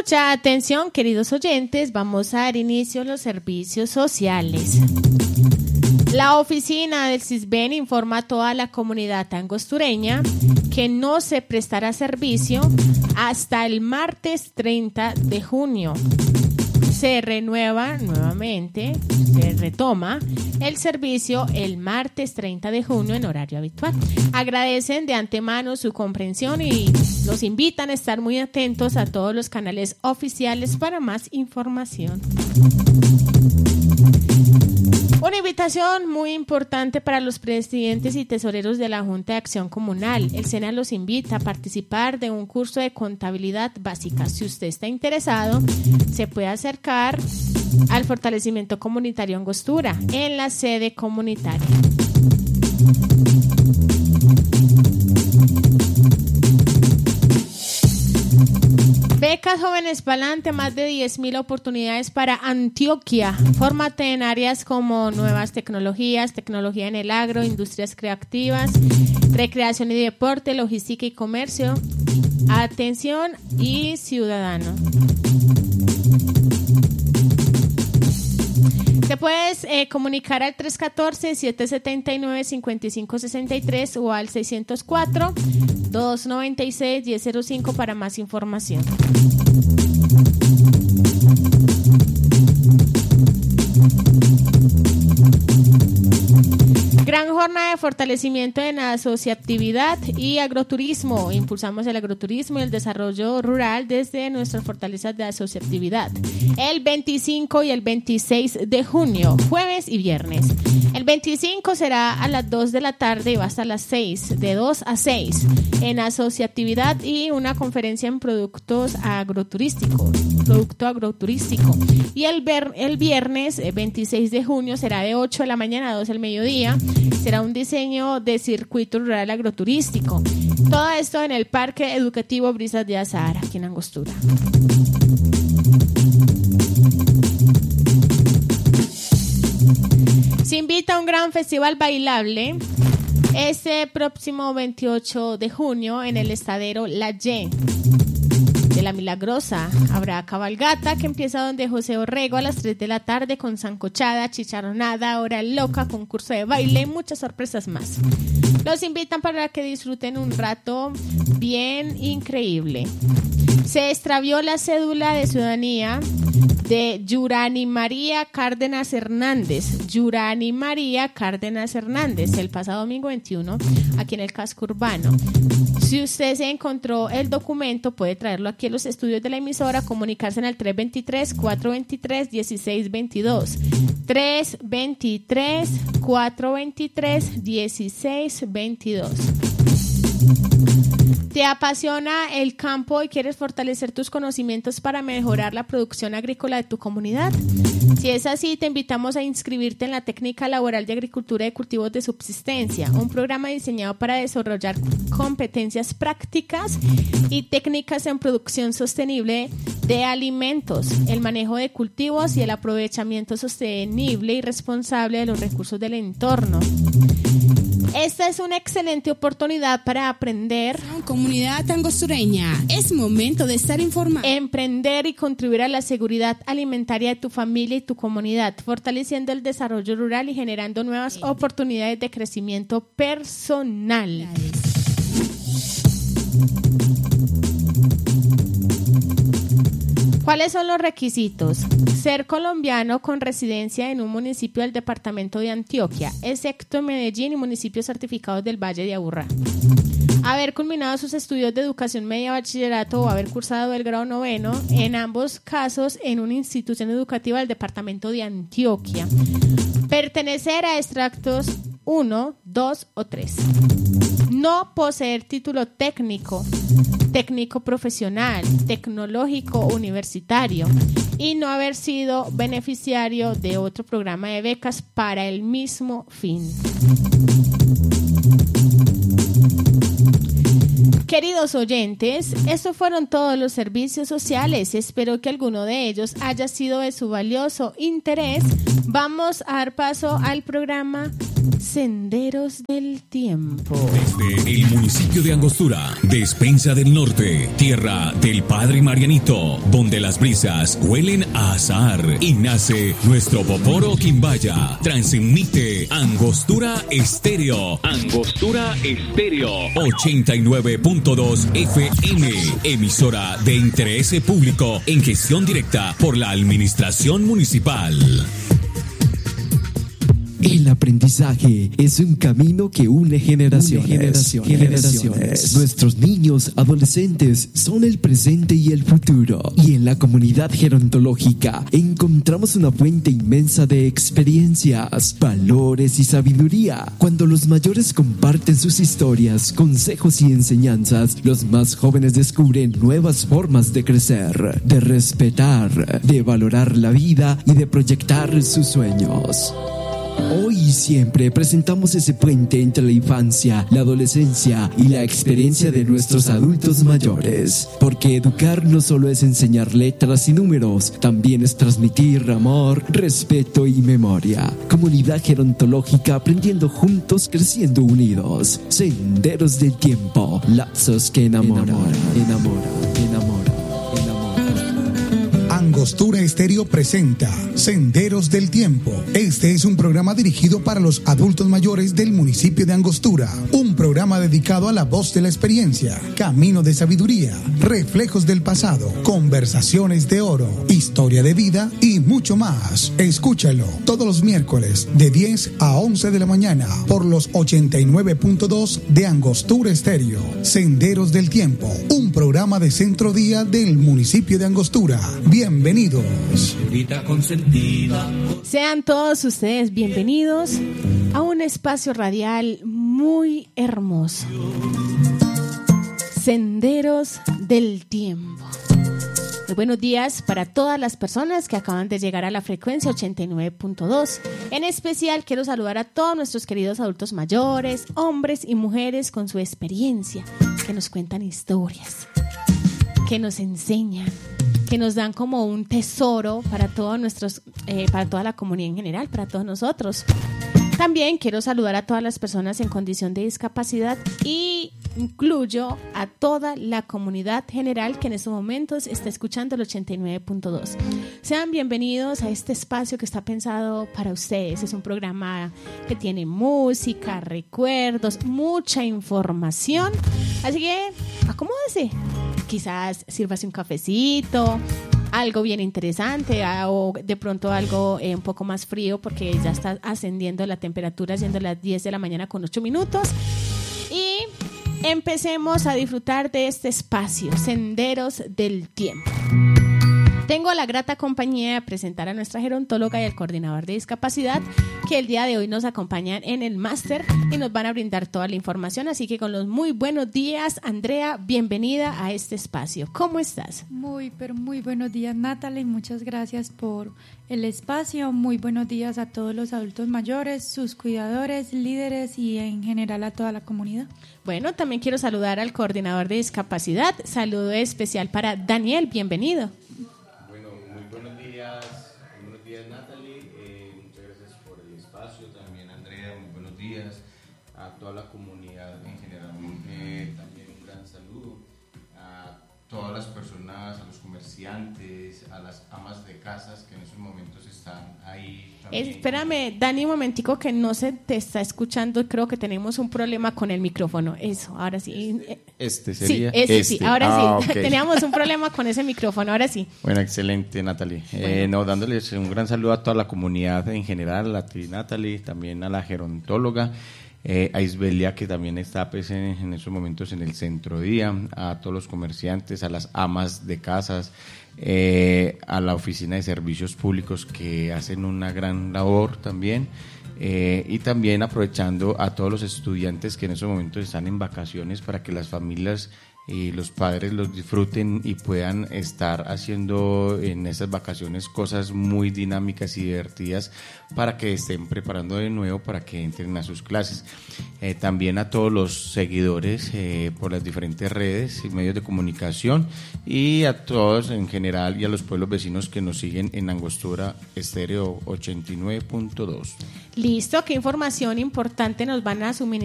Mucha atención, queridos oyentes, vamos a dar inicio a los servicios sociales. La oficina del CISBEN informa a toda la comunidad angostureña que no se prestará servicio hasta el martes 30 de junio. Se retoma el servicio el martes 30 de junio en horario habitual. Agradecen de antemano su comprensión y los invitan a estar muy atentos a todos los canales oficiales para más información. Una invitación muy importante para los presidentes y tesoreros de la Junta de Acción Comunal. El SENA los invita a participar de un curso de contabilidad básica. Si usted está interesado, se puede acercar al fortalecimiento comunitario Angostura en la sede comunitaria. Becas Jóvenes Palante, más de 10.000 oportunidades para Antioquia. Fórmate en áreas como nuevas tecnologías, tecnología en el agro, industrias creativas, recreación y deporte, logística y comercio, atención y ciudadano. Te puedes comunicar al 314-779-5563 o al 604-296-1005 para más información. Gran jornada de fortalecimiento en asociatividad y agroturismo. Impulsamos el agroturismo y el desarrollo rural desde nuestras fortalezas de asociatividad. El 25 y el 26 de junio, jueves y viernes. El 25 será a las 2 de la tarde y va hasta las 6, de 2 a 6, en asociatividad y una conferencia en producto agroturístico. Y el viernes 26 de junio será de 8 de la mañana a 2 del mediodía. Será un diseño de circuito rural agroturístico. Todo esto en el Parque Educativo Brisas de Azahara, aquí en Angostura. Se invita a un gran festival bailable este próximo 28 de junio en el estadero La Y de La Milagrosa. Habrá cabalgata que empieza donde José Orrego a las 3 de la tarde con sancochada, chicharronada, hora loca, concurso de baile y muchas sorpresas más. Los invitan para que disfruten un rato bien increíble. Se extravió la cédula de ciudadanía de Yurani María Cárdenas Hernández. Yurani María Cárdenas Hernández, el pasado domingo 21, aquí en el casco urbano. Si usted se encontró el documento, puede traerlo aquí a los estudios de la emisora, comunicarse en el 323-423-1622. 323-423-1622. ¿Te apasiona el campo y quieres fortalecer tus conocimientos para mejorar la producción agrícola de tu comunidad? Si es así, te invitamos a inscribirte en la técnica laboral de agricultura y cultivos de subsistencia, un programa diseñado para desarrollar competencias prácticas y técnicas en producción sostenible de alimentos, el manejo de cultivos y el aprovechamiento sostenible y responsable de los recursos del entorno. Esta es una excelente oportunidad para aprender. Comunidad angostureña, es momento de estar informado. Emprender y contribuir a la seguridad alimentaria de tu familia y tu comunidad, fortaleciendo el desarrollo rural y generando nuevas oportunidades de crecimiento personal. ¿Cuáles son los requisitos? Ser colombiano con residencia en un municipio del departamento de Antioquia, excepto Medellín y municipios certificados del Valle de Aburrá. Haber culminado sus estudios de educación media, bachillerato o haber cursado el grado 9, en ambos casos en una institución educativa del departamento de Antioquia. Pertenecer a extractos 1, 2 o 3. No poseer título técnico, técnico profesional, tecnológico universitario y no haber sido beneficiario de otro programa de becas para el mismo fin. Queridos oyentes, estos fueron todos los servicios sociales. Espero que alguno de ellos haya sido de su valioso interés. Vamos a dar paso al programa Senderos del Tiempo. Desde el municipio de Angostura, Despensa del Norte, tierra del Padre Marianito, donde las brisas huelen a azahar y nace nuestro Poporo Quimbaya. Transmite Angostura Estéreo. Angostura Estéreo 89.2 FM, emisora de interés público en gestión directa por la Administración Municipal. El aprendizaje es un camino que une generaciones. Nuestros niños, adolescentes son el presente y el futuro. Y en la comunidad gerontológica encontramos una fuente inmensa de experiencias, valores y sabiduría. Cuando los mayores comparten sus historias, consejos y enseñanzas, los más jóvenes descubren nuevas formas de crecer, de respetar, de valorar la vida y de proyectar sus sueños. Hoy y siempre presentamos ese puente entre la infancia, la adolescencia y la experiencia de nuestros adultos mayores. Porque educar no solo es enseñar letras y números, también es transmitir amor, respeto y memoria. Comunidad gerontológica aprendiendo juntos, creciendo unidos. Senderos del Tiempo, lazos que enamoran. Angostura Estéreo presenta Senderos del Tiempo. Este es un programa dirigido para los adultos mayores del municipio de Angostura. Un programa dedicado a la voz de la experiencia, camino de sabiduría, reflejos del pasado, conversaciones de oro, historia de vida y mucho más. Escúchalo todos los miércoles de 10 a 11 de la mañana por los 89.2 de Angostura Estéreo. Senderos del Tiempo, un programa de centro día del municipio de Angostura. Bienvenidos. Sean todos ustedes bienvenidos a un espacio radial muy hermoso. Senderos del Tiempo. Muy buenos días para todas las personas que acaban de llegar a la frecuencia 89.2. En especial quiero saludar a todos nuestros queridos adultos mayores, hombres y mujeres con su experiencia, que nos cuentan historias, que nos enseñan, que nos dan como un tesoro para todos para toda la comunidad en general, para todos nosotros. También quiero saludar a todas las personas en condición de discapacidad y incluyo a toda la comunidad general que en estos momentos está escuchando el 89.2. Sean bienvenidos a este espacio que está pensado para ustedes. Es un programa que tiene música, recuerdos, mucha información. Así que acomódese. Quizás sírvase un cafecito, algo bien interesante o de pronto algo un poco más frío porque ya está ascendiendo la temperatura, siendo las 10 de la mañana con 8 minutos. Y empecemos a disfrutar de este espacio, Senderos del Tiempo. Tengo la grata compañía de presentar a nuestra gerontóloga y al coordinador de discapacidad que el día de hoy nos acompañan en el máster y nos van a brindar toda la información. Así que con los muy buenos días, Andrea, bienvenida a este espacio. ¿Cómo estás? Muy buenos días, Natalie. Muchas gracias por el espacio. Muy buenos días a todos los adultos mayores, sus cuidadores, líderes y en general a toda la comunidad. Bueno, también quiero saludar al coordinador de discapacidad. Saludo especial para Daniel. Bienvenido. Buenos días, Natalie, muchas gracias por el espacio, también Andrea, muy buenos días a toda la comunidad en general, también un gran saludo a todas las personas, a los comerciantes, a las amas de casas que en estos momentos están ahí. Espérame, Dani, un momentico que no se te está escuchando, creo que tenemos un problema con el micrófono. Eso, ahora sí. Sería. Sí, ahora sí. Okay. Teníamos un problema con ese micrófono, ahora sí. Bueno, excelente, Natalie. Bueno. Dándoles un gran saludo a toda la comunidad en general, a ti, Natalie, también a la gerontóloga, a Isbelia, que también está pues, en estos momentos en el centro día, a todos los comerciantes, a las amas de casas, a la oficina de servicios públicos que hacen una gran labor también, y también aprovechando a todos los estudiantes que en estos momentos están en vacaciones para que las familias y los padres los disfruten y puedan estar haciendo en esas vacaciones cosas muy dinámicas y divertidas para que estén preparando de nuevo para que entren a sus clases. También a todos los seguidores por las diferentes redes y medios de comunicación, y a todos en general y a los pueblos vecinos que nos siguen en Angostura Estéreo 89.2. Listo, qué información importante nos van a suministrar